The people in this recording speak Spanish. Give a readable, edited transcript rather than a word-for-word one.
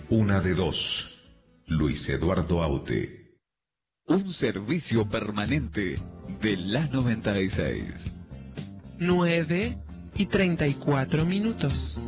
Una de dos. Luis Eduardo Aute. Un servicio permanente de la 96. 9:34.